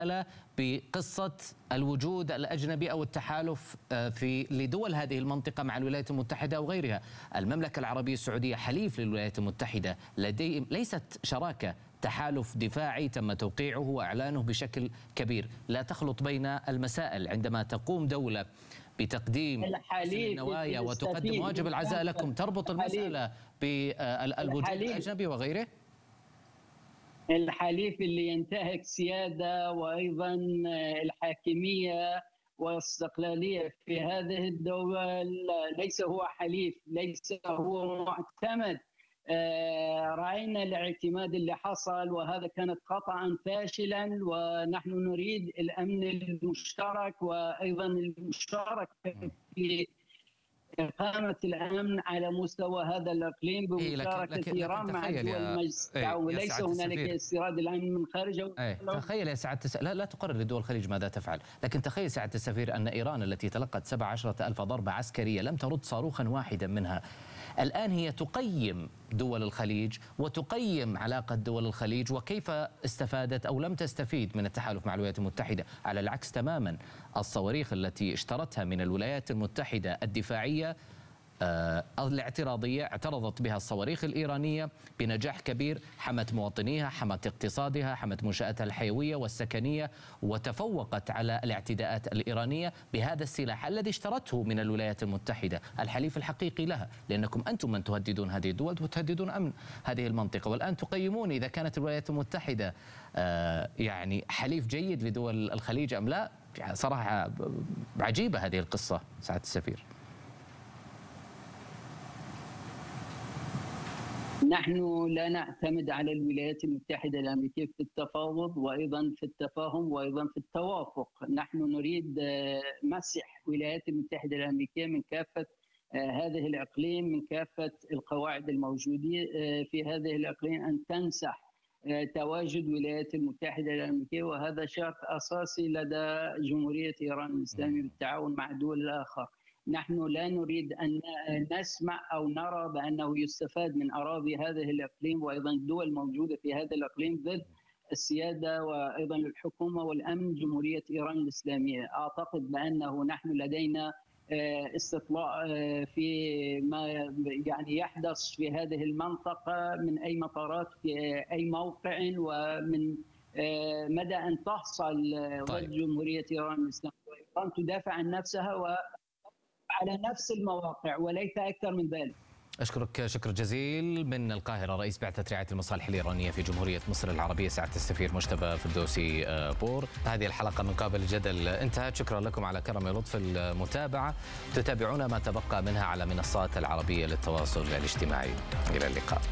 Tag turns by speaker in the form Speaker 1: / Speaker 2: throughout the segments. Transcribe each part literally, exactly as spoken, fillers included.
Speaker 1: بقصة الوجود الأجنبي أو التحالف في لدول هذه المنطقة مع الولايات المتحدة أو غيرها. المملكة العربية السعودية حليف للولايات المتحدة، لدي ليست شراكة، تحالف دفاعي تم توقيعه وإعلانه بشكل كبير. لا تخلط بين المسائل. عندما تقوم دولة بتقديم النوايا وتقدم واجب العزاء لكم، تربط المسألة بالوجود الأجنبي وغيره.
Speaker 2: الحليف اللي ينتهك سيادة وأيضا الحاكمية والاستقلالية في هذه الدول ليس هو حليف، ليس هو معتمد. رأينا الاعتماد اللي حصل وهذا كانت قطعا فاشلا، ونحن نريد الأمن المشترك وأيضا المشاركة في إقامة الأمن على مستوى هذا الإقليم بمشاركة إيران مع دول المجلس التعاون، وليس هنالك استيراد الأمن من خارج.
Speaker 1: تخيل يا سعادة السفير، لا, لا تقرر لدول الخليج ماذا تفعل، لكن تخيل سعادة السفير أن إيران التي تلقت سبع عشرة ألف ضربة عسكرية لم ترد صاروخا واحدا منها. الآن هي تقيم دول الخليج وتقيم علاقة دول الخليج وكيف استفادت أو لم تستفيد من التحالف مع الولايات المتحدة. على العكس تماما، الصواريخ التي اشترتها من الولايات المتحدة الدفاعية آه الاعتراضية اعترضت بها الصواريخ الإيرانية بنجاح كبير، حمت مواطنيها، حمت اقتصادها، حمت منشآتها الحيوية والسكنية، وتفوقت على الاعتداءات الإيرانية بهذا السلاح الذي اشترته من الولايات المتحدة، الحليف الحقيقي لها، لأنكم أنتم من تهددون هذه الدول وتهددون أمن هذه المنطقة. والآن تقيمون إذا كانت الولايات المتحدة آه يعني حليف جيد لدول الخليج أم لا. صراحة عجيبة هذه القصة سعادة السفير.
Speaker 2: نحن لا نعتمد على الولايات المتحدة الأمريكية في التفاوض وأيضا في التفاهم وأيضا في التوافق. نحن نريد مسح الولايات المتحدة الأمريكية من كافة هذه الإقليم، من كافة القواعد الموجودة في هذه الإقليم، أن تمسح تواجد الولايات المتحدة الأمريكية، وهذا شرط أساسي لدى جمهورية إيران الإسلامية بالتعاون مع الدول الآخر. نحن لا نريد أن نسمع أو نرى بأنه يستفاد من أراضي هذه الإقليم وأيضا الدول الموجودة في هذا الإقليم ضد السيادة وأيضا الحكومة والأمن جمهورية إيران الإسلامية. أعتقد بأنه نحن لدينا استطلاع في ما يعني يحدث في هذه المنطقة من أي مطارات في أي موقع، ومن مدى أن تحصل ضد جمهورية إيران الإسلامية. إيران تدافع عن نفسها و على نفس المواقع وليس أكثر من ذلك.
Speaker 1: أشكرك شكر جزيل من القاهرة رئيس بعثة رعاية المصالح الإيرانية في جمهورية مصر العربية سعادة السفير مجتبى فردوسي بور. هذه الحلقة من قابل الجدل انتهت. شكرا لكم على كرم لطف المتابعة. تتابعون ما تبقى منها على منصات العربية للتواصل الاجتماعي. إلى اللقاء.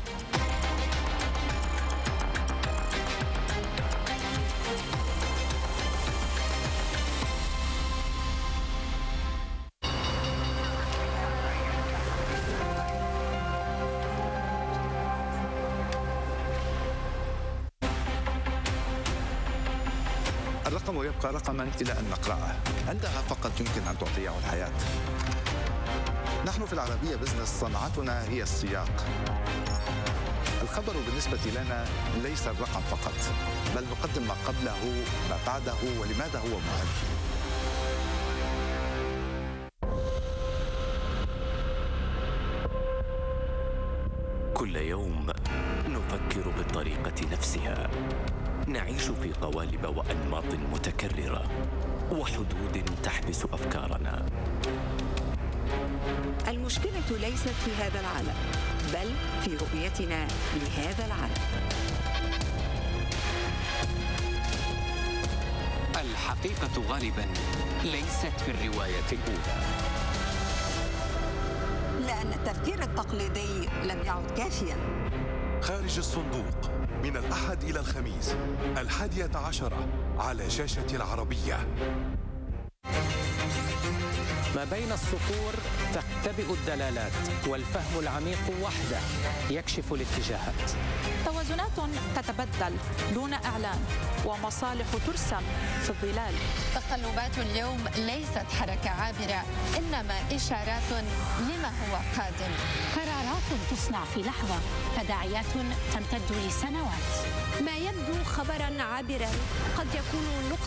Speaker 3: الرقم يبقى رقما إلى أن نقرأه، عندها فقط يمكن أن تعطيه الحياة. نحن في العربية بزنس صنعتنا هي السياق. الخبر بالنسبة لنا ليس الرقم فقط، بل نقدم ما قبله، ما بعده، ولماذا هو مهم.
Speaker 4: كل يوم نفكر بالطريقة نفسها، نعيش في قوالب وأنماط متكررة وحدود تحبس أفكارنا.
Speaker 5: المشكلة ليست في هذا العالم، بل في رؤيتنا لهذا العالم.
Speaker 6: الحقيقة غالبا ليست في الرواية الأولى،
Speaker 5: لأن التفكير التقليدي لم يعد كافيا.
Speaker 7: خارج الصندوق من الأحد إلى الخميس الحادية عشرة على شاشة العربية.
Speaker 8: ما بين السطور تختبئ الدلالات، والفهم العميق وحده يكشف الاتجاهات.
Speaker 9: توازنات تتبدل دون إعلان، ومصالح ترسم في الظلال.
Speaker 10: تقلبات اليوم ليست حركة عابرة، إنما إشارات لما هو قادم.
Speaker 11: قرارات تصنع في لحظة، تداعيات تمتد لسنوات.
Speaker 12: ما يبدو خبراً عابراً قد يكون نقطة